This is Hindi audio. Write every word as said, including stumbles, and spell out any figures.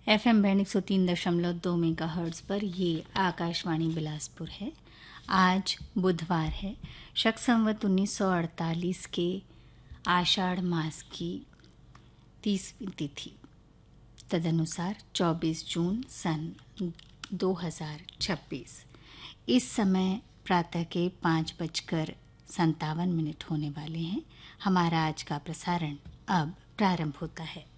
एफ एम बैंड एक सौ तीन दशमलव दो मेगा हर्ट्ज पर ये आकाशवाणी बिलासपुर है। आज बुधवार है, शक संवत उन्नीस सौ अड़तालीस के आषाढ़ मास की तीसवीं तिथि, तदनुसार चौबीस जून सन दो हज़ार छब्बीस। इस समय प्रातः के पाँच बजकर संतावन मिनट होने वाले हैं। हमारा आज का प्रसारण अब प्रारंभ होता है।